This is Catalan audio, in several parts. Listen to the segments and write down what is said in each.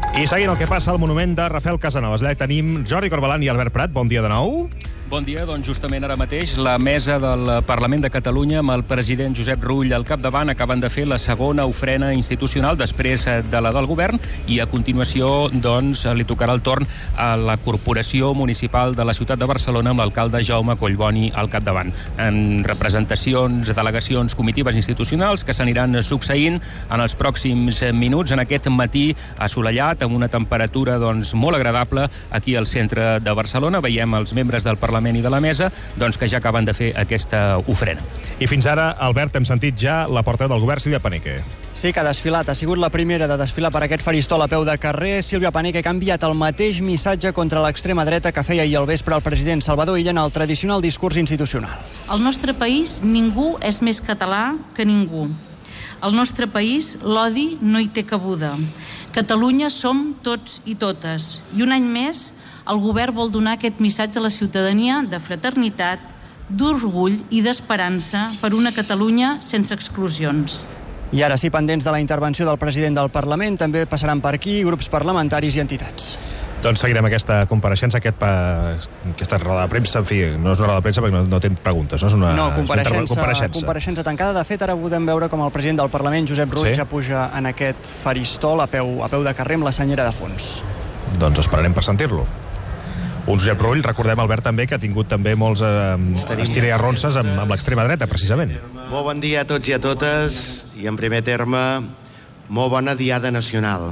I seguint el que passa al monument de Rafael Casanovas, allà tenim Jordi Corbalan i Albert Prat. Bon dia de nou. Bon dia, doncs justament ara mateix la mesa del Parlament de Catalunya amb el president Josep Rull al capdavant acaben de fer la segona ofrena institucional després de la del govern i a continuació doncs li tocarà el torn a la Corporació Municipal de la Ciutat de Barcelona amb l'alcalde Jaume Collboni al capdavant. En representacions, delegacions, comitives institucionals que s'aniran succeint en els pròxims minuts en aquest matí assolellat amb una temperatura doncs molt agradable aquí al centre de Barcelona. Veiem els membres del Parlament i de la mesa doncs, que ja acaben de fer aquesta ofrena. I fins ara, Albert, hem sentit ja la portaveu del govern, Sílvia Paneque. Sí que ha desfilat. Ha sigut la primera de desfilar per aquest faristol a peu de carrer. Sílvia Paneque, que ha enviat el mateix missatge contra l'extrema dreta que feia ahir al vespre el president Salvador Illa en el tradicional discurs institucional. Al nostre país ningú és més català que ningú. Al nostre país l'odi no hi té cabuda. Catalunya som tots i totes. I un any més el govern vol donar aquest missatge a la ciutadania de fraternitat, d'orgull i d'esperança per una Catalunya sense exclusions. I ara sí, pendents de la intervenció del president del Parlament, també passaran per aquí grups parlamentaris i entitats. Doncs seguirem aquesta compareixença, aquesta roda de premsa. En fi, no és una roda de premsa perquè no té preguntes, no? És una compareixença tancada. De fet, ara podem veure com el president del Parlament, Josep Rull, ja puja en aquest faristol a peu de carrer amb la senyera de fons. Doncs esperarem per sentir-lo. Un Josep Rull, recordem, Albert, també, que ha tingut també molts estira i arronses amb l'extrema dreta, precisament. Molt bon dia a tots i a totes, i en primer terme, molt bona diada nacional.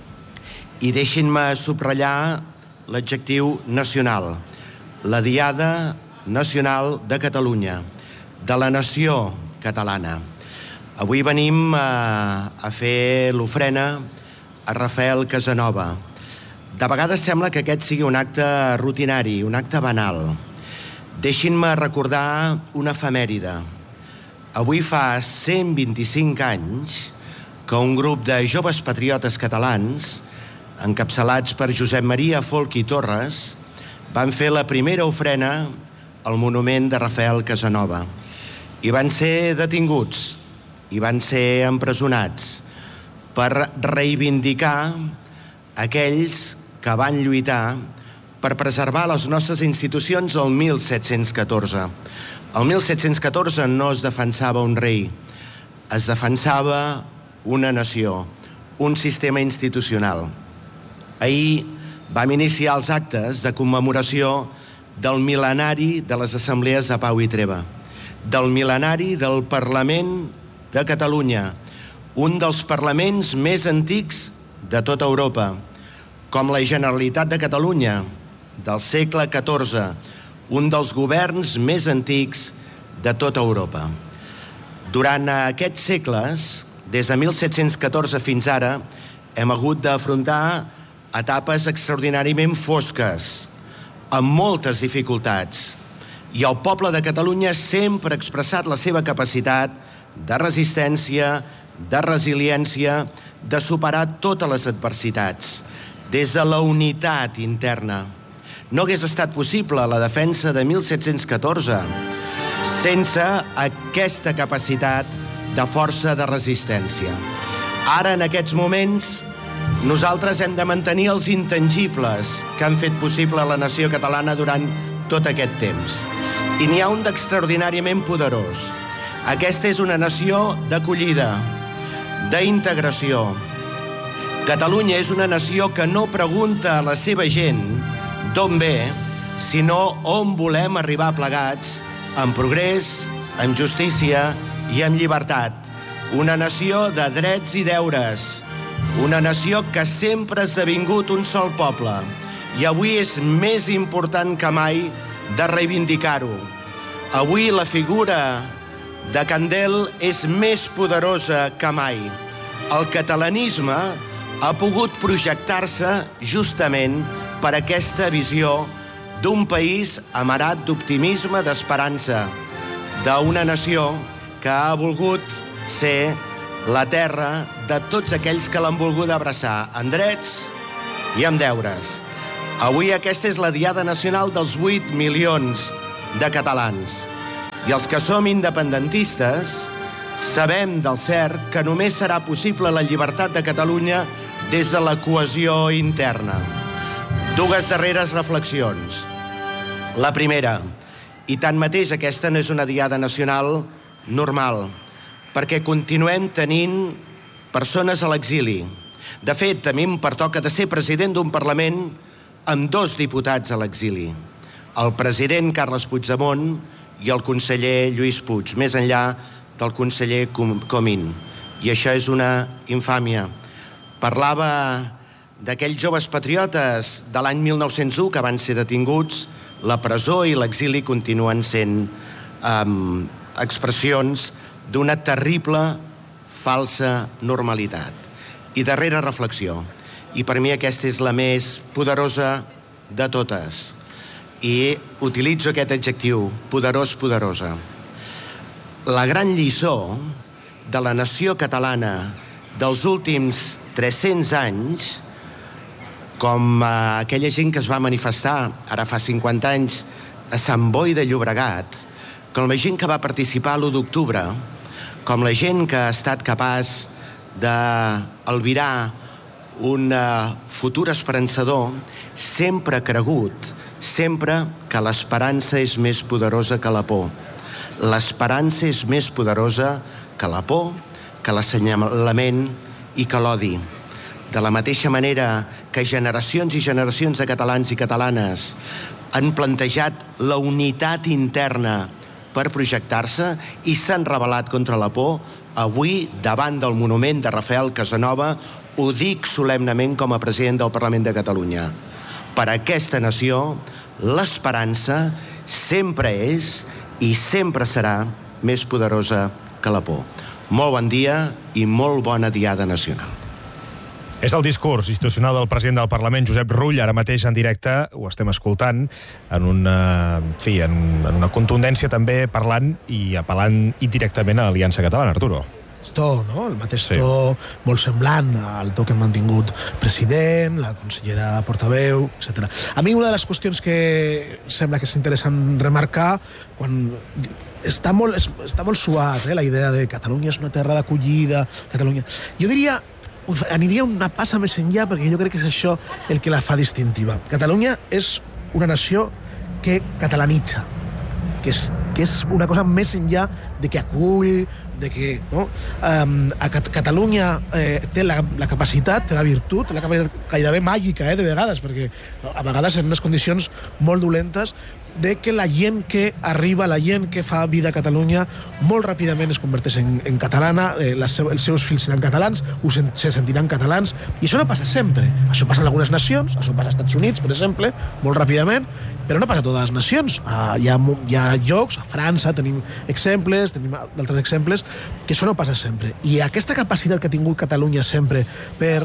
I deixin-me subratllar l'adjectiu nacional. La diada nacional de Catalunya, de la nació catalana. Avui venim a fer l'ofrena a Rafael Casanova. De vegades sembla que aquest sigui un acte rutinari, un acte banal. Deixin-me recordar una efemèride. Avui fa 125 anys que un grup de joves patriotes catalans, encapçalats per Josep Maria Folch i Torres, van fer la primera ofrena al monument de Rafael Casanova. I van ser detinguts, i van ser empresonats per reivindicar aquells que van lluitar per preservar les nostres institucions el 1714. El 1714 no es defensava un rei, es defensava una nació, un sistema institucional. Ahir vam iniciar els actes de commemoració del mil·lenari de les Assemblees de Pau i Treva, del mil·lenari del Parlament de Catalunya, un dels parlaments més antics de tota Europa, com la Generalitat de Catalunya, del segle XIV, un dels governs més antics de tota Europa. Durant aquests segles, des de 1714 fins ara, hem hagut d'afrontar etapes extraordinàriament fosques, amb moltes dificultats, i el poble de Catalunya sempre ha expressat la seva capacitat de resistència, de resiliència, de superar totes les adversitats, des de la unitat interna. No hagués estat possible la defensa de 1714 sense aquesta capacitat de força de resistència. Ara, en aquests moments, nosaltres hem de mantenir els intangibles que han fet possible la nació catalana durant tot aquest temps. I n'hi ha un d'extraordinàriament poderós. Aquesta és una nació d'acollida, d'integració. Catalunya és una nació que no pregunta a la seva gent d'on ve, sinó on volem arribar plegats, amb progrés, amb justícia i amb llibertat. Una nació de drets i deures, una nació que sempre ha esdevingut un sol poble, i avui és més important que mai de reivindicar-ho. Avui la figura de Candel és més poderosa que mai. El catalanisme ha pogut projectar-se justament per aquesta visió d'un país amarat d'optimisme, d'esperança, d'una nació que ha volgut ser la terra de tots aquells que l'han volgut abraçar en drets i en deures. Avui aquesta és la diada nacional dels 8 milions de catalans. I els que som independentistes sabem del cert que només serà possible la llibertat de Catalunya des de la cohesió interna. Dues darreres reflexions. La primera, i tanmateix aquesta no és una diada nacional normal, perquè continuem tenint persones a l'exili. De fet, a mi em pertoca de ser president d'un Parlament amb 2 diputats a l'exili, el president Carles Puigdemont i el conseller Lluís Puig, més enllà del conseller Comín. I això és una infàmia. Parlava d'aquells joves patriotes de l'any 1901 que van ser detinguts. La presó i l'exili continuen sent expressions d'una terrible falsa normalitat. I darrera reflexió, i per mi aquesta és la més poderosa de totes, i utilitzo aquest adjectiu, poderós, poderosa. La gran lliçó de la nació catalana dels últims 300 anys, com aquella gent que es va manifestar ara fa 50 anys a Sant Boi de Llobregat, com la gent que va participar a l'1 d'octubre, com la gent que ha estat capaç d'albirar un futur esperançador, sempre ha cregut, sempre que l'esperança és més poderosa que la por. L'esperança és més poderosa que la por, que l'assenyalament i que l'odi. De la mateixa manera que generacions i generacions de catalans i catalanes han plantejat la unitat interna per projectar-se i s'han rebel·lat contra la por, avui, davant del monument de Rafael Casanova, ho dic solemnement com a president del Parlament de Catalunya. Per a aquesta nació, l'esperança sempre és i sempre serà més poderosa que la por. Molt bon dia i molt bona diada nacional. És el discurs institucional del president del Parlament, Josep Rull, ara mateix en directe, ho estem escoltant, en una contundència també parlant i apel·lant indirectament a l'Aliança Catalana, Arturo. To, no? El mateix to molt semblant al to que han mantingut president, la consellera portaveu, etc. A mi una de les qüestions que sembla que és interessant remarcar, quan està molt suat, la idea de Catalunya és una terra d'acollida, Catalunya... Jo diria, aniria una passa més enllà, perquè jo crec que és això el que la fa distintiva. Catalunya és una nació que catalanitza, que és una cosa més enllà de que acull, de que Catalunya té la capacitat, té la virtut, la capacitat gairebé màgica, de vegades, perquè a vegades en unes condicions molt dolentes, de que la gent que arriba, la gent que fa vida a Catalunya, molt ràpidament es converteix en catalana, els seus fills seran catalans, se sentiran catalans, i això no passa sempre. Això passa en algunes nacions, això passa als Estats Units, per exemple, molt ràpidament, però no passa a totes les nacions. Hi ha llocs, a França tenim exemples, tenim d'altres exemples, que això no passa sempre. I aquesta capacitat que ha tingut Catalunya sempre per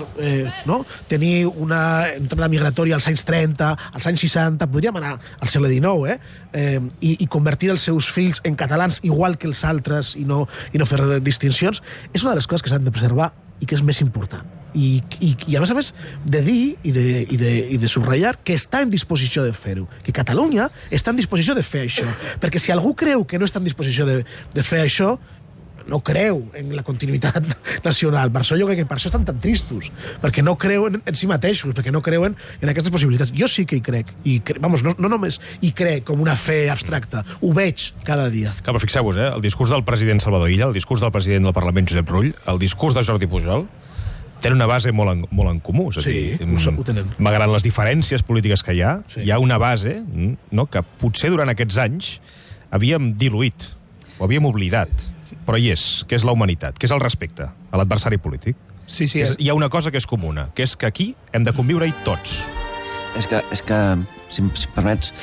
tenir una entrada migratòria als anys 30, als anys 60, podríem anar al segle XIX, i convertir els seus fills en catalans igual que els altres i no fer distincions, és una de les coses que s'han de preservar i que és més important. I a més, de dir i de subratllar que està en disposició de fer-ho, que Catalunya està en disposició de fer això, perquè si algú creu que no està en disposició de fer això, no creu en la continuïtat nacional. Per això jo crec que per això estan tan tristos, perquè no creuen en si mateixos, perquè no creuen en aquestes possibilitats. Jo sí que hi crec, no només hi crec com una fe abstracta, ho veig cada dia. Clar, però fixeu-vos, el discurs del president Salvador Illa, el discurs del president del Parlament Josep Rull, el discurs de Jordi Pujol, tenen una base molt en comú. És a dir, ho tenen. Malgrat les diferències polítiques que hi ha una base que potser durant aquests anys havíem diluït, o havíem oblidat. Però hi és, que és la humanitat, que és el respecte a l'adversari polític. Sí. Hi ha una cosa que és comuna, que és que aquí hem de conviure-hi tots. És que si em permets,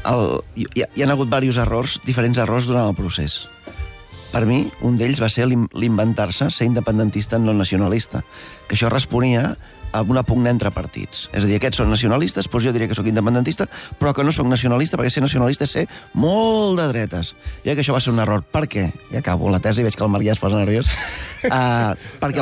hi ha hagut diferents errors durant el procés. Per mi, un d'ells va ser l'inventar-se ser independentista no nacionalista, que això responia a una pugna entre partits. És a dir, aquests són nacionalistes, doncs jo diria que sóc independentista, però que no sóc nacionalista, perquè ser nacionalista és ser molt de dretes. Jo crec que això va ser un error. Per què? I acabo la tesi, veig que el Marià es posa nerviós. Perquè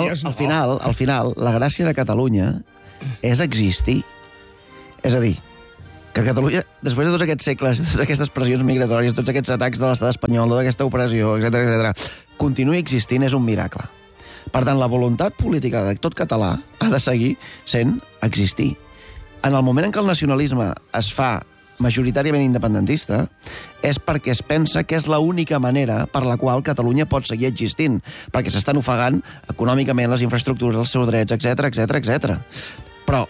al final, la gràcia de Catalunya és existir. És a dir, que Catalunya, després de tots aquests segles, totes aquestes pressions migratòries, tots aquests atacs de l'estat espanyol, tota aquesta opressió, etc., continuï existint és un miracle. Per tant, la voluntat política de tot català ha de seguir sent existir. En el moment en què el nacionalisme es fa majoritàriament independentista, és perquè es pensa que és l'única manera per la qual Catalunya pot seguir existint, perquè s'estan ofegant econòmicament les infraestructures, els seus drets, etc. Però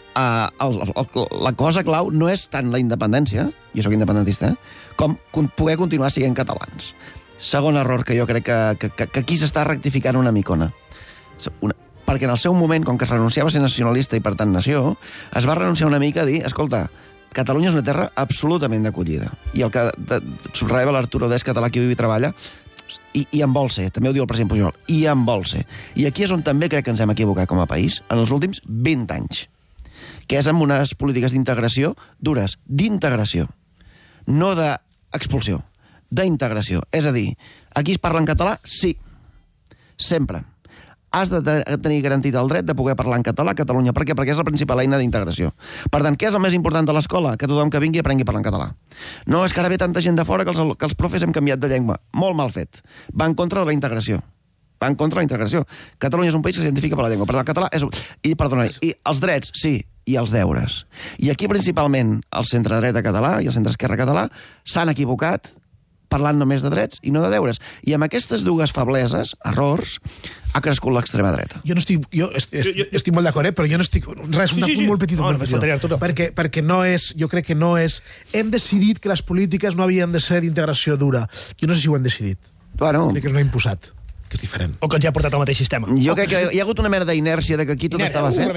la cosa clau no és tant la independència, jo sóc independentista, com poder continuar sent catalans. Segon error que jo crec que aquí s'està rectificant una micona. Perquè en el seu moment, com que es renunciava a ser nacionalista i per tant nació, es va renunciar una mica a dir, escolta, Catalunya és una terra absolutament d'acollida. I el que subratllava l'Arturo Dés, català que viu i treballa, i en vol ser, també ho diu el president Pujol, i en vol ser. I aquí és on també crec que ens hem equivocat com a país, en els últims 20 anys, que és amb unes polítiques d'integració dures, d'integració, no d'expulsió, d'integració. És a dir, aquí es parla en català? Sí, sempre. Has de tenir garantit el dret de poder parlar en català a Catalunya. Per què? Perquè és la principal eina d'integració. Per tant, què és el més important de l'escola? Que tothom que vingui aprengui a parlar en català. No, és que ara ve tanta gent de fora que els profes hem canviat de llengua. Molt mal fet. Va en contra de la integració. Va en contra de la integració. Catalunya és un país que s'identifica per la llengua. Per tant, el català és... I els drets, sí, i els deures. I aquí, principalment, el centre-dreta català i el centre-esquerra català s'han equivocat parlant només de drets i no de deures. I amb aquestes dues febleses, errors, ha crescut l'extrema dreta. Jo estic molt d'acord, però jo no estic... Res, un apunt molt petit. Perquè no és... Jo crec que no és... Hem decidit que les polítiques no havien de ser d'integració dura. Jo no sé si ho hem decidit. Bueno... Crec que no ho hem imposat, que és diferent. O que ens ha portat al mateix sistema. Jo crec que hi ha hagut una mena d'inèrcia de que aquí tot estava fet.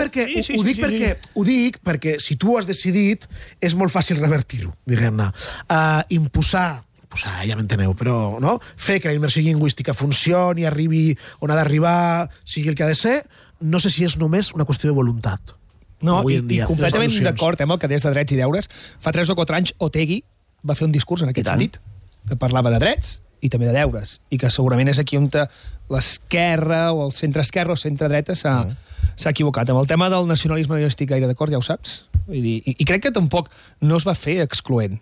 Ho dic perquè si tu ho has decidit és molt fàcil revertir-ho, diguem-ne. Imposar, ja m'enteneu, però no? Fer que la immersió lingüística funcioni, arribi on ha d'arribar, sigui el que ha de ser, no sé si és només una qüestió de voluntat. No, i completament d'acord amb el que des de drets i deures. Fa 3 o 4 anys Otegi va fer un discurs en aquest sentit, que parlava de drets i també de deures, i que segurament és aquí on l'esquerra o el centre-esquerra o centre-dreta s'ha equivocat. Amb el tema del nacionalisme no hi estic gaire d'acord, ja ho saps. I crec que tampoc no es va fer excloent.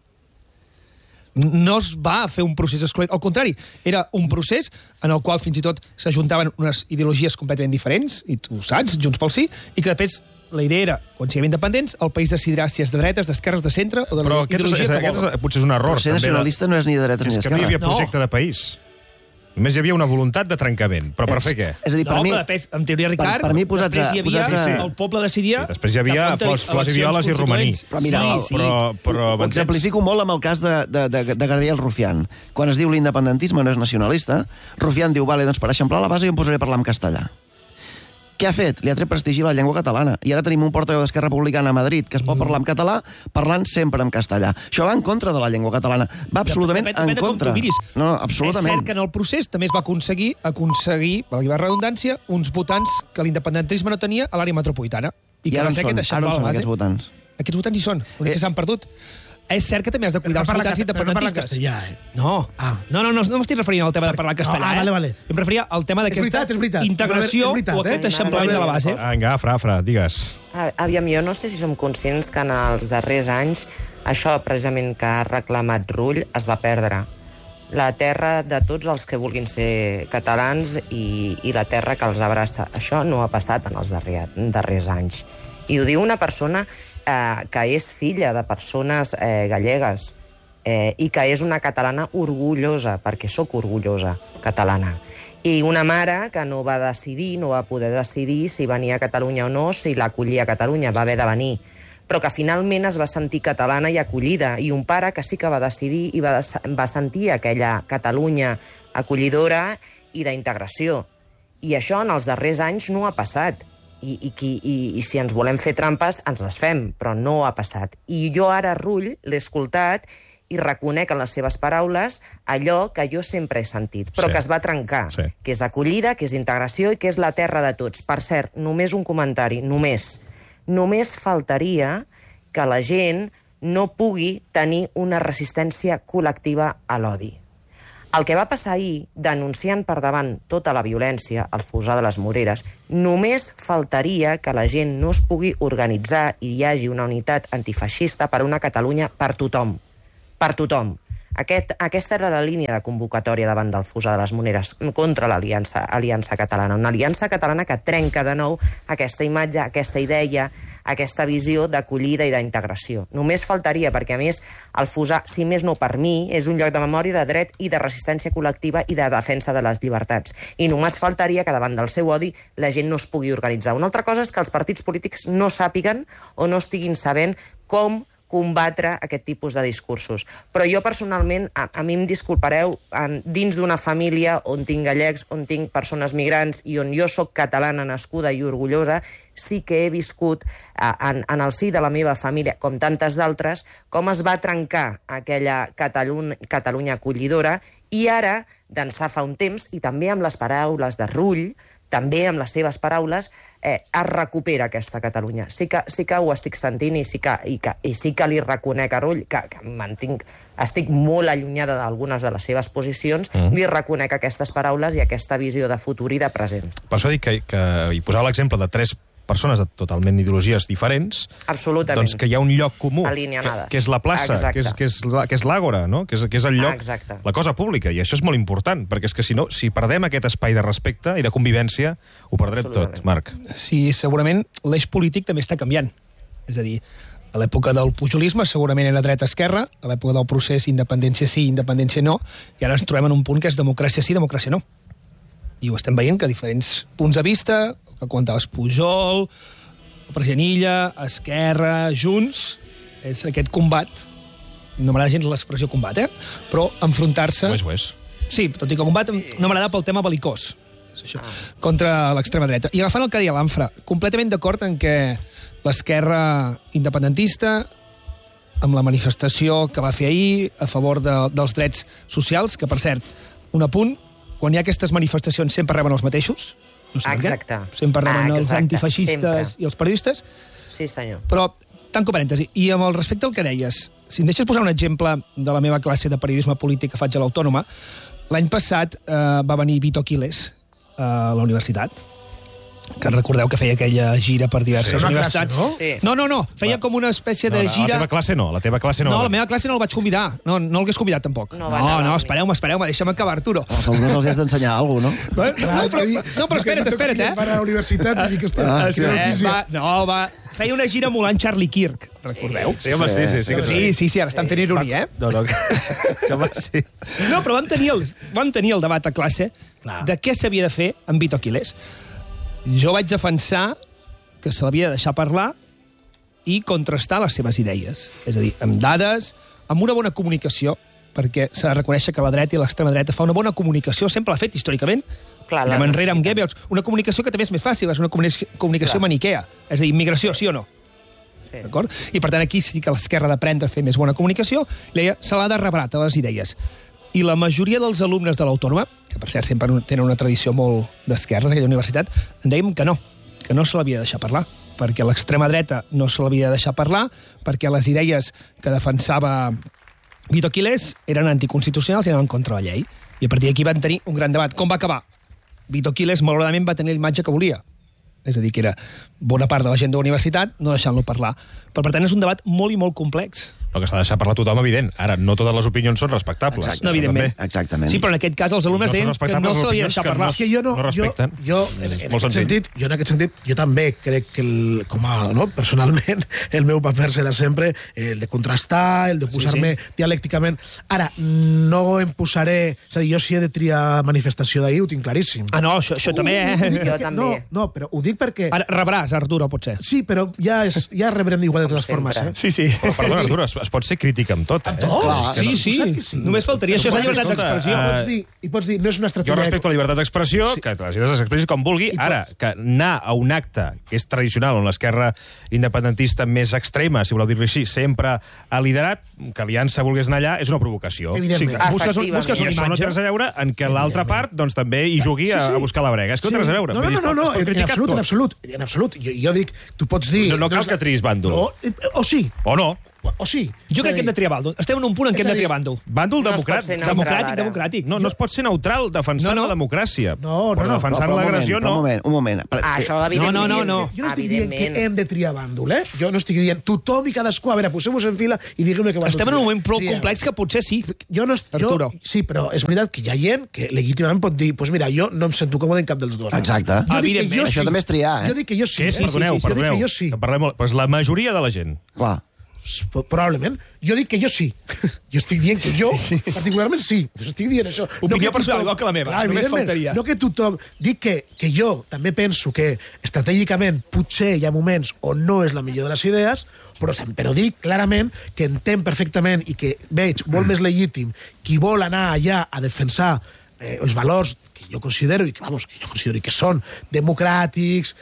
No es va fer un procés excloent. Al contrari, era un procés en el qual fins i tot s'ajuntaven unes ideologies completament diferents, i tu saps, Junts pel Sí, i que després la idea era, quan siguem independents, el país decidirà si és de dretes, d'esquerres, de centre o de la ideologia que vol. Però potser és un error. Però ser nacionalista no és ni de dretes ni d'esquerra. És que no hi havia projecte de país. Només hi havia una voluntat de trencament. Però per fer què? És a dir, per mi... En teoria, Ricard, després hi havia... El poble decidia... Després hi havia flors i violes i romaní. Però ho exemplifico molt amb el cas de Gabriel Rufián. Quan es diu l'independentisme no és nacionalista, Rufián diu, vale, doncs per eixamplar la base jo em posaré a parlar en castellà. Què ha fet? Li ha tret prestigi a la llengua catalana. I ara tenim un portaveu d'Esquerra Republicana a Madrid que es pot parlar en català parlant sempre en castellà. Això va en contra de la llengua catalana. Va absolutament en contra. No, absolutament. És cert que en el procés també es va aconseguir, valgui la redundància, uns votants que l'independentisme no tenia a l'àrea metropolitana. I ara on són aquests votants? Aquests votants hi són, l'únic que s'han perdut. És cert que també has de cuidar els votants independentistes. No m'estic referint al tema de parlar castellà. Vale. Em referia al tema d'aquesta integració o aquest eixamplament de la base. Vinga, Fra, digues. Aviam, jo no sé si som conscients que en els darrers anys això precisament que ha reclamat Rull es va perdre. La terra de tots els que vulguin ser catalans i la terra que els abraça. Això no ha passat en els darrers anys. I ho diu una persona que és filla de persones gallegues i que és una catalana orgullosa, perquè sóc orgullosa catalana. I una mare que no va poder decidir si venia a Catalunya o no, si l'acollia a Catalunya, va haver de venir, però que finalment es va sentir catalana i acollida, i un pare que sí que va decidir i va sentir aquella Catalunya acollidora i d'integració. I això en els darrers anys no ha passat. I si ens volem fer trampes, ens les fem, però no ha passat. I jo ara, Rull, l'he escoltat i reconec en les seves paraules allò que jo sempre he sentit, però que es va trencar, que és acollida, que és integració i que és la terra de tots. Per cert, només un comentari, només faltaria que la gent no pugui tenir una resistència col·lectiva a l'odi. El que va passar ahir, denunciant per davant tota la violència, el Fossar de les Moreres, només faltaria que la gent no es pugui organitzar i hi hagi una unitat antifeixista per una Catalunya per tothom. Per tothom. Aquesta era la línia de convocatòria davant del Fossar de les Moneres contra l'Aliança Catalana. Una aliança catalana que trenca de nou aquesta imatge, aquesta idea, aquesta visió d'acollida i d'integració. Només faltaria, perquè a més el Fossar, si més no per mi, és un lloc de memòria, de dret i de resistència col·lectiva i de defensa de les llibertats. I només faltaria que davant del seu odi la gent no es pugui organitzar. Una altra cosa és que els partits polítics no sàpiguen o no estiguin sabent com combatre aquest tipus de discursos. Però jo personalment, a mi em disculpareu, dins d'una família on tinc gallecs, on tinc persones migrants i on jo sóc catalana, nascuda i orgullosa, sí que he viscut en el si de la meva família, com tantes d'altres, com es va trencar aquella Catalunya acollidora i ara, d'ençà fa un temps, i també amb les paraules de Rull, també amb les seves paraules, es recupera aquesta Catalunya. Sí que ho estic sentint i sí que li reconec a Rull, que estic molt allunyada d'algunes de les seves posicions, li reconec aquestes paraules i aquesta visió de futur i de present. Per això dic que hi posava l'exemple de 3 persones de totalment ideologies diferents, absolutament, doncs que hi ha un lloc comú, que és la plaça, que és l'àgora, no? que és el lloc, la cosa pública, i això és molt important, perquè és que si perdem aquest espai de respecte i de convivència, ho perdrem tot, Marc. Sí, segurament l'eix polític també està canviant. És a dir, a l'època del pujolisme segurament era dreta-esquerra, a l'època del procés independència sí, independència no, i ara ens trobem en un punt que és democràcia sí, democràcia no. I ho estem veient, que diferents punts de vista, que comentaves Pujol, el president Illa, Esquerra, Junts, és aquest combat, no m'agrada gens l'expressió combat, però enfrontar-se... Ho és. Sí, tot i que combat no m'agrada pel tema belicós, és això, contra l'extrema dreta. I agafant el que deia l'Anfra, completament d'acord en què l'esquerra independentista, amb la manifestació que va fer ahir a favor dels drets socials, que, per cert, un apunt, quan hi ha aquestes manifestacions sempre reben els mateixos, no sé exacte. Sempre reben els antifeixistes i els periodistes. Sí, senyor. Però, tanco parèntesi, i amb el respecte al que deies, si em deixes posar un exemple de la meva classe de periodisme polític que faig a l'Autònoma, l'any passat va venir Vito Quiles a la universitat, que recordeu que feia aquella gira per diverses universitats. Classe, no? No, feia com una espècie de gira... La teva classe no. No, la meva classe no el vaig convidar. No l'hagués convidat, tampoc. No, espereu-me, deixa'm acabar, Arturo. Als alumnes els has d'ensenyar alguna cosa, no? No, però espera't, Va a la universitat i dic, feia una gira emulant Charlie Kirk, recordeu? Sí, home, sí. Sí, ara estan fent ironia, No, sí. No, però vam tenir el debat a classe de què s'havia de fer amb Vito Quiles. Jo vaig defensar que se l'havia de deixar parlar i contrastar les seves idees. És a dir, amb dades, amb una bona comunicació, perquè s'ha de reconèixer que la dreta i l'extrema dreta fa una bona comunicació, sempre l'ha fet històricament. Anem enrere amb Goebbels. Una comunicació que també és més fàcil, és una comunicació maniquea. És a dir, immigració, sí o no? Sí. D'acord? I per tant aquí sí que l'esquerra ha d'aprendre a fer més bona comunicació, se l'ha de rebatre les idees. I la majoria dels alumnes de l'Autònoma, que per cert sempre tenen una tradició molt d'esquerres en aquella universitat, en dèiem que no se l'havia de deixar parlar, perquè l'extrema dreta no se l'havia de deixar parlar, perquè les idees que defensava Vito Quiles eren anticonstitucionals i anaven contra la llei. I a partir d'aquí van tenir un gran debat. Com va acabar? Vito Quiles, malauradament, va tenir l'imatge que volia. És a dir, que era bona part de la gent de la universitat no deixant-lo parlar. Però, per tant, és un debat molt i molt complex. No, que s'ha de deixar parlar tothom, evident. Ara, no totes les opinions són respectables. No, evidentment. Exactament. Sí, però en aquest cas els alumnes deien que no se l'havia de deixar parlar. És que no respecten. En aquest sentit, jo també crec que, personalment, el meu paper serà sempre el de contrastar, el de posar-me dialècticament. Ara, no em posaré... És a dir, jo si he de triar manifestació d'ahir, ho tinc claríssim. Ah, no, això també, Jo també. No, però ho dic perquè... Ara rebràs, Arturo, potser. Sí, però ja rebrem d'igual de totes formes. Sí. Però, perdona, Arturo, es pot ser crític amb tot, Sí. Només faltaria. Això és la llibertat d'expressió. I pots dir, no és una estratègia... Jo respecto la llibertat d'expressió, que la gent s'expressi com vulgui. Ara, que anar a un acte que és tradicional, on l'esquerra independentista més extrema, si voleu dir-ho així, sempre ha liderat, que Aliança volgués anar allà, és una provocació. Evidentment. Busques I això no té res a veure en què l'altra part doncs, també hi jugui a buscar la brega. És que no té res a veure. No, en absolut. Jo dic, tu pots dir... No cal que triïs bàndol. O sí. O no. O sí? Jo crec que hem de triar bàndol. Estem en un punt en què hem de triar bàndol. Bàndol No es pot ser neutral, democràtic. No es pot ser neutral defensant la democràcia. No. Però defensant l'agressió, no. Un moment. Això, evidentment. No. Jo no estic dient que hem de triar bàndol, Jo no estic dient tothom i cadascú, a veure, posem-vos en fila i digueu-me que bàndol. Estem en un moment prou complex que potser sí. Arturo. Sí, però és veritat que hi ha gent que legítimament pot dir, pues mira, jo no em sento còmode en cap dels dos. Exacte. Evidentment. Això també és triar, Jo dic que jo sí. Què és? Perdoneu. Que parlem molt. Pues la majoria de la gent. Clar. Probablement. Jo dic que jo sí. Jo estic dient que jo, particularment sí. Estic dient això. Opinió personal, igual que la meva. Només faltaria. No que tothom... Dic que jo també penso que estratègicament potser hi ha moments on no és la millor de les idees, però dic clarament que entenc perfectament i que veig molt més legítim qui vol anar allà a defensar els valors que jo considero que són democràtics,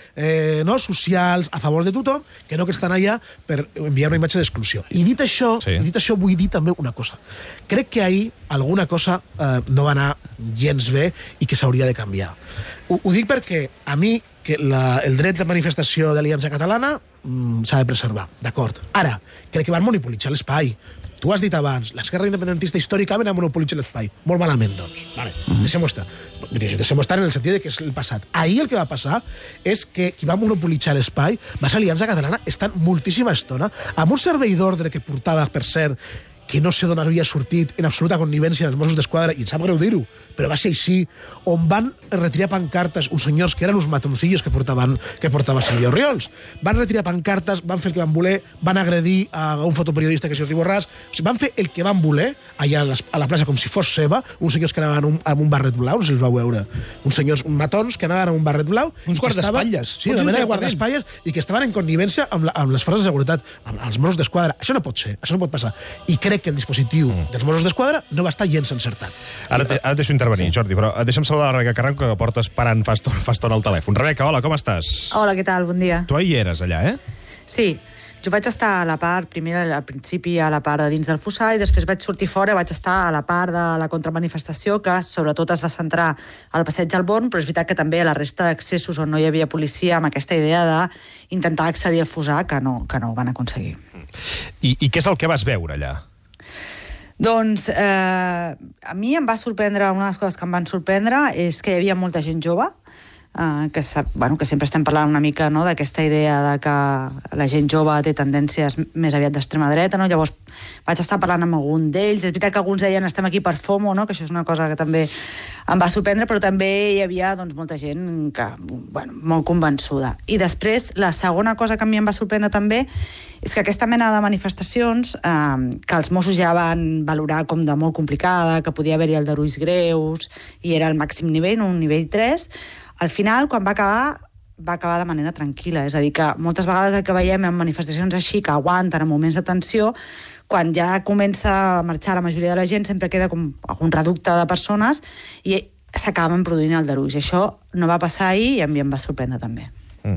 socials, a favor de tothom, que no que estan allà per enviar una imatge d'exclusió. I dit això, vull dir també una cosa. Crec que ahir alguna cosa no va anar gens bé i que s'hauria de canviar. Ho dic perquè a mi que el dret de manifestació d'Aliança Catalana s'ha de preservar, d'acord. Ara, crec que van monopolitzar l'espai. Tu has dit abans, l'esquerra independentista històricament ha monopolitzat l'espai. Molt malament, doncs. Vale, deixem-ho estar. Deixem-ho estar en el sentit que és el passat. Ahir el que va passar és que qui va monopolitzar l'espai va ser Aliança Catalana estant moltíssima estona amb un servei d'ordre que portava, per cert, que no sé d'on havia sortit en absoluta connivència dels Mossos d'Esquadra, i em sap greu dir-ho, però va ser així, on van retirar pancartes uns senyors que eren uns matoncillos que portava Silvia Orriols. Van retirar pancartes, van fer el que van voler, van agredir a un fotoperiodista que és Jordi Borràs, o sigui, van fer el que van voler allà a la plaça com si fos seva, uns senyors que anaven amb un barret blau, no sé si els vau veure, uns senyors, uns matons que anaven amb un barret blau, uns guardaespatlles. Sí, una mena de guardaespatlles, i que estaven en connivència amb les forces de seguretat, amb els Mossos d'Esquadra. Això no pot ser, això no pot passar. I crec que el dispositiu dels Mossos d'Esquadra no va estar gens encertat. Ara et deixo intervenir, Jordi, però deixa'm saludar la Rebeca Carranco, que porta esperant fa estona al telèfon. Rebeca, hola, com estàs? Hola, què tal? Bon dia. Tu ahir eres allà, Sí. Jo vaig estar a la part, primer al principi a la part de dins del fossar, i després vaig sortir fora i vaig estar a la part de la contramanifestació, que sobretot es va centrar al passeig del Born, però és veritat que també a la resta d'accessos on no hi havia policia, amb aquesta idea d'intentar accedir al fossar, que no ho van aconseguir. I què és el que vas veure allà? Doncs a mi em va sorprendre, una de les coses que em van sorprendre és que hi havia molta gent jove, que sempre estem parlant una mica d'aquesta idea de que la gent jove té tendències més aviat d'extrema dreta, Llavors vaig estar parlant amb algun d'ells. És veritat que alguns deien estem aquí per FOMO, que això és una cosa que també em va sorprendre, però també hi havia molta gent que, molt convençuda. I després, la segona cosa que a mi em va sorprendre també és que aquesta mena de manifestacions, que els Mossos ja van valorar com de molt complicada, que podia haver-hi aldarulls greus, i era el màxim nivell, un nivell 3, al final, quan va acabar de manera tranquil·la. És a dir, que moltes vegades el que veiem en manifestacions així, que aguanten en moments de tensió, quan ja comença a marxar la majoria de la gent, sempre queda com un reducte de persones i s'acaben produint aldarulls. Això no va passar ahir i a mi em va sorprendre també.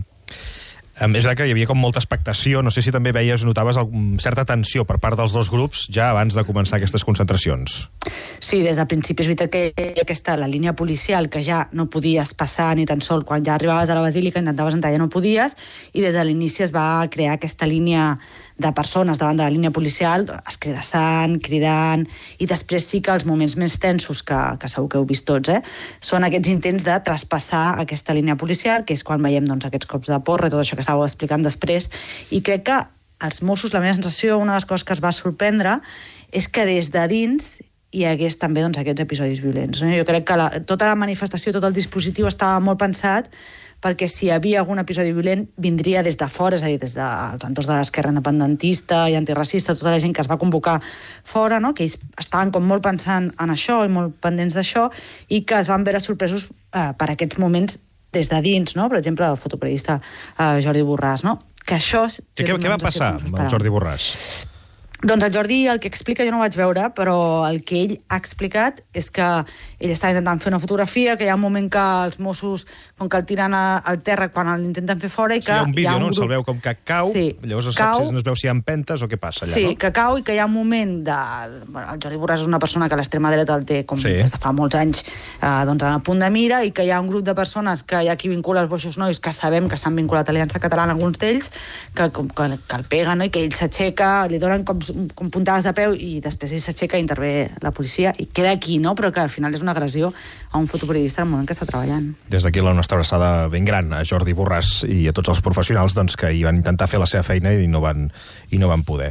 És veritat que hi havia com molta expectació, no sé si també notaves certa tensió per part dels dos grups ja abans de començar aquestes concentracions. Sí, des del principi és veritat que hi havia la línia policial, que ja no podies passar ni tan sol quan ja arribaves a la Basílica, intentaves entrar, ja no podies, i des de l'inici es va crear aquesta línia de persones davant de la línia policial, escridassant, cridant, i després sí que els moments més tensos, que segur que heu vist tots, són aquests intents de traspassar aquesta línia policial, que és quan veiem aquests cops de porra i tot això que estàveu explicant després, i crec que els Mossos, la meva sensació, una de les coses que es va sorprendre és que des de dins hi hagués també aquests episodis violents. Jo crec que tota la manifestació, tot el dispositiu estava molt pensat perquè si hi havia algun episodi violent vindria des de fora, és a dir, des dels entorns de l'esquerra independentista i antiracista, tota la gent que es va convocar fora, que ells estaven com molt pensant en això i molt pendents d'això, i que es van veure sorpresos per aquests moments des de dins, per exemple, el fotoperiodista Jordi Borràs, que això... Què va passar amb el Jordi Borràs? Doncs el Jordi el que explica, jo no ho vaig veure, però el que ell ha explicat és que ell estava intentant fer una fotografia, que hi ha un moment que els Mossos, com que el tiren al terra quan l'intenten fer fora, i que hi ha un vídeo, no? On se'l veu com que cau, llavors no es veu si hi ha empentes o què passa allà, no? Sí, que cau i que hi ha un moment de... El Jordi Borràs és una persona que a l'extrema dreta el té com des de fa molts anys doncs a punt de mira, i que hi ha un grup de persones que hi ha qui vincula els Boixos Nois, que sabem que s'han vinculat a Aliança Catalana, alguns d'ells, que el peguen, no? I que ell s'aixeca, li donen com puntades de peu, i després ell s'aixeca i intervé la policia i queda aquí, no? Però que al final és una agressió a un fotoperiodista en el moment que està treballant. Des d'aquí la nostra abraçada ben gran a Jordi Borràs i a tots els professionals que hi van intentar fer la seva feina i no van poder.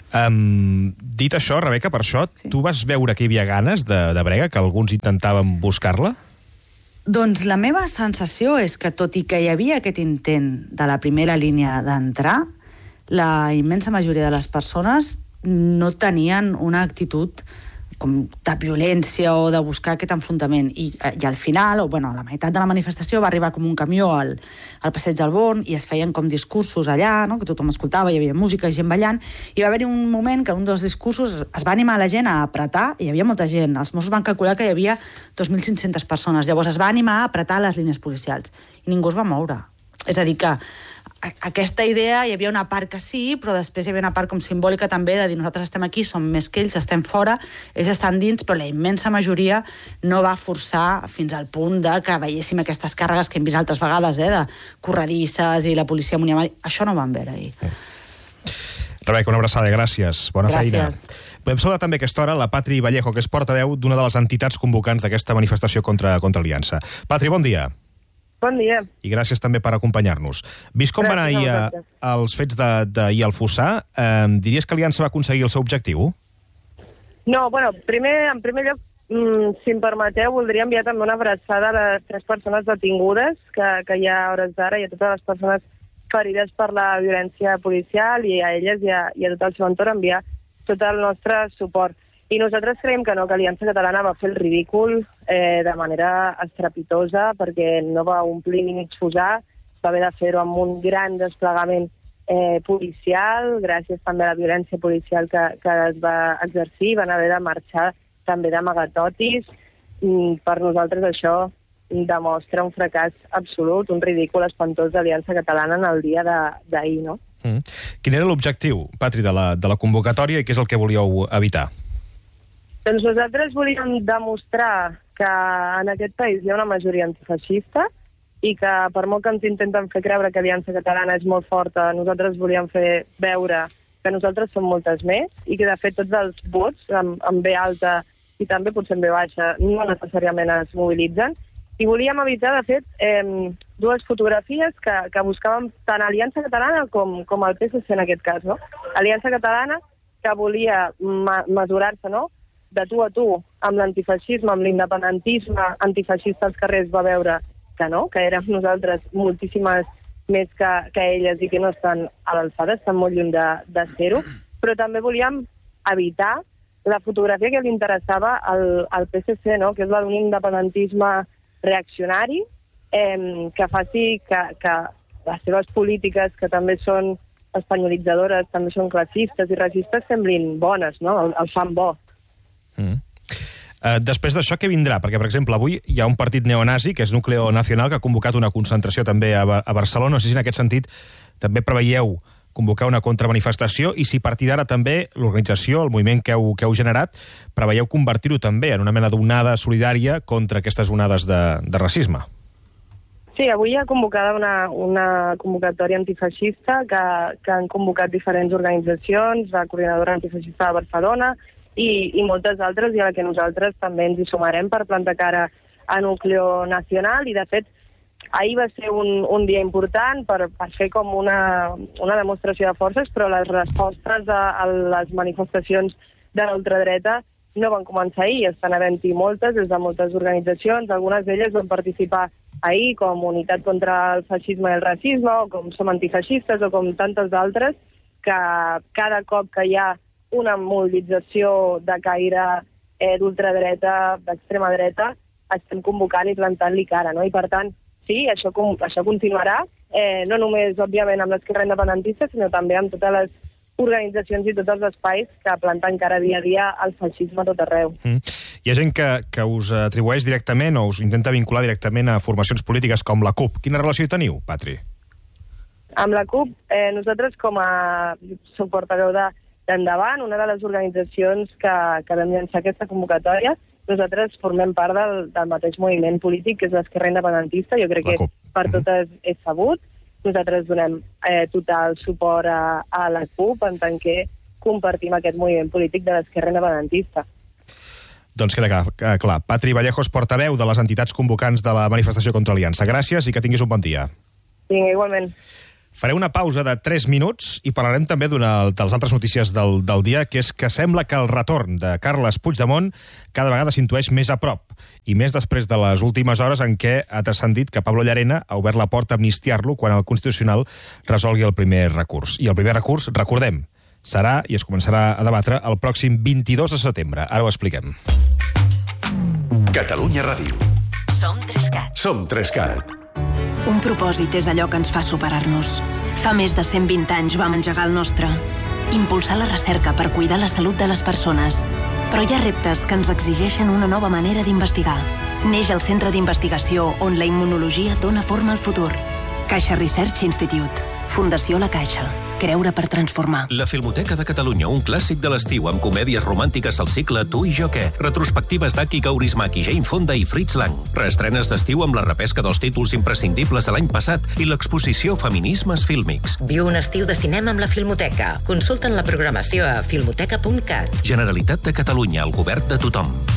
Dit això, Rebeca, per això, tu vas veure que hi havia ganes de brega, que alguns intentaven buscar-la? Doncs la meva sensació és que, tot i que hi havia aquest intent de la primera línia d'entrar, la immensa majoria de les persones no tenien una actitud com de violència o de buscar aquest enfrontament. I al final, a la meitat de la manifestació, va arribar com un camió al passeig del Born i es feien com discursos allà, no? Que tothom escoltava, hi havia música, gent ballant, i va haver-hi un moment que un dels discursos es va animar la gent a apretar, i hi havia molta gent. Els Mossos van calcular que hi havia 2.500 persones. Llavors es va animar a apretar les línies policials i ningú es va moure. És a dir, que aquesta idea, hi havia una part que sí, però després hi havia una part com simbòlica també de dir nosaltres estem aquí, som més que ells, estem fora, ells estan dins, però la immensa majoria no va forçar fins al punt de que veiéssim aquestes càrregues que hem vist altres vegades, de corredisses i la policia amunt i avall. Això no ho vam veure ahir. Rebeca, una abraçada, gràcies. Bona feina. Podem saludar també a aquesta hora la Patri Vallejo, que és portaveu d'una de les entitats convocants d'aquesta manifestació contra Aliança. Patri, bon dia. Bon dia. I gràcies també per acompanyar-nos. Vist com van ahir els fets d'ahir al Fossar, diries que Aliança va aconseguir el seu objectiu? No, en primer lloc, si em permeteu, voldria enviar també una abraçada a les 3 persones detingudes que hi ha a hores d'ara, i a totes les persones ferides per la violència policial, i a elles i a tot el seu entorn enviar tot el nostre suport. I nosaltres creiem que no, que Aliança Catalana va fer el ridícul de manera estrepitosa, perquè no va omplir ni mig Fossar, va haver de fer-ho amb un gran desplegament policial, gràcies també a la violència policial que es va exercir, van haver de marxar també d'amagatotis. Per nosaltres això demostra un fracàs absolut, un ridícul espantós d'Aliança Catalana en el dia d'ahir, no? Quin era l'objectiu, Patri, de la convocatòria, i què és el que volíeu evitar? Doncs nosaltres volíem demostrar que en aquest país hi ha una majoria antifeixista i que per molt que ens intenten fer creure que Aliança Catalana és molt forta, nosaltres volíem fer veure que nosaltres som moltes més i que de fet tots els vots amb B alta i també potser amb B baixa no necessàriament es mobilitzen. I volíem evitar, de fet, 2 fotografies que buscàvem tant Aliança Catalana com el PSC en aquest cas, no? Aliança Catalana, que volia mesurar-se, no?, de tu a tu amb l'antifeixisme, amb l'independentisme antifeixista als carrers, va veure que no, que érem nosaltres moltíssimes més que elles i que no estan a l'alçada, estan molt lluny de ser-ho, però també volíem evitar la fotografia que li interessava al PSC, no?, que és la d'un independentisme reaccionari, que faci que les seves polítiques, que també són espanyolitzadores, també són classistes i racistes, semblin bones, no?, el fan bo. Després d'això, què vindrà? Perquè, per exemple, avui hi ha un partit neonazi, que és Núcleo Nacional, que ha convocat una concentració també a Barcelona. No sé si en aquest sentit també preveieu convocar una contramanifestació, i si a partir d'ara també l'organització, el moviment que heu generat, preveieu convertir-ho també en una mena d'onada solidària contra aquestes onades de racisme. Sí, avui hi ha convocada una convocatòria antifeixista que han convocat diferents organitzacions, la Coordinadora Antifeixista de Barcelona i moltes altres, i a la que nosaltres també ens hi sumarem per plantar cara a Núcleo Nacional. I, de fet, ahir va ser un dia important per fer com una demostració de forces, però les respostes a les manifestacions de l'ultradreta no van començar ahir, estan havent-hi moltes, des de moltes organitzacions. Algunes d'elles van participar ahir com Unitat contra el Feixisme i el Racisme, o com Som Antifeixistes, o com tantes d'altres, que cada cop que hi ha una mobilització de caire d'ultradreta, d'extrema dreta, estem convocant i plantant-li cara, no? I per tant, sí, això continuarà, no només, òbviament, amb l'esquerra independentista, sinó també amb totes les organitzacions i tots els espais que planten cara dia a dia el feixisme a tot arreu. Hi ha gent que us atribueix directament o us intenta vincular directament a formacions polítiques com la CUP. Quina relació hi teniu, Patri? Amb la CUP, nosaltres com a soc portaveu d'Endavant, una de les organitzacions que vam llançar aquesta convocatòria, nosaltres formem part del mateix moviment polític que és l'Esquerra Independentista. Jo crec que per totes és sabut. Nosaltres donem total suport a la CUP en tant que compartim aquest moviment polític de l'Esquerra Independentista. Doncs queda clar. Patri Vallejos, portaveu de les entitats convocants de la manifestació contra Aliança. Gràcies i que tinguis un bon dia. Vinga, igualment. Faré una pausa de 3 minuts i parlarem també d'una de les altres notícies del dia, que és que sembla que el retorn de Carles Puigdemont cada vegada s'intueix més a prop, i més després de les últimes hores en què ha transcendit que Pablo Llarena ha obert la porta a amnistiar-lo quan el Constitucional resolgui el primer recurs. I el primer recurs, recordem, serà i es començarà a debatre el pròxim 22 de setembre. Ara ho expliquem. Catalunya Ràdio. Som 3CAT. Som 3CAT. Un propòsit és allò que ens fa superar-nos. Fa més de 120 anys vam engegar el nostre. Impulsar la recerca per cuidar la salut de les persones. Però hi ha reptes que ens exigeixen una nova manera d'investigar. Neix el Centre d'Investigació on la immunologia dona forma al futur. Caixa Research Institute. Fundació La Caixa. Creure per transformar. La Filmoteca de Catalunya, un clàssic de l'estiu amb comèdies romàntiques al cicle Tu i jo què. Retrospectives d'Aki Kaurismäki, Jane Fonda i Fritz Lang. Reestrenes d'estiu amb la repesca dels títols imprescindibles de l'any passat i l'exposició Feminismes Fílmics. Viu un estiu de cinema amb la Filmoteca. Consulta'n la programació a filmoteca.cat. Generalitat de Catalunya, el govern de tothom.